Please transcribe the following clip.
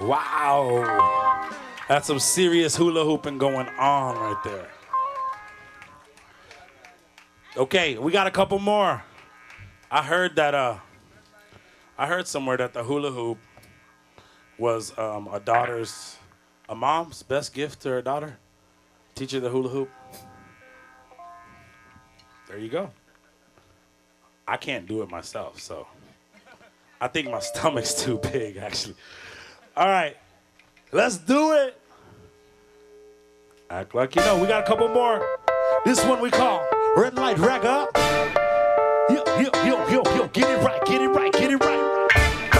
Wow. That's some serious hula hooping going on right there. Okay, we got a couple more. I heard somewhere that the hula hoop was a mom's best gift to her daughter. Teach her the hula hoop. There you go. I can't do it myself, so I think my stomach's too big, actually. All right, let's do it. Act like you know. We got a couple more. This one we call Red Light Ragga. Yo, yo, yo, yo, yo, get it right, get it right, get it right.